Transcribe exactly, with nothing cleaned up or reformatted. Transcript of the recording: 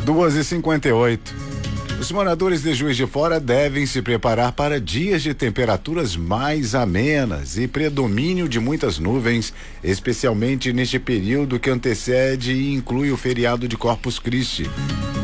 duas e cinquenta e oito. Os moradores de Juiz de Fora devem se preparar para dias de temperaturas mais amenas e predomínio de muitas nuvens, especialmente neste período que antecede e inclui o feriado de Corpus Christi.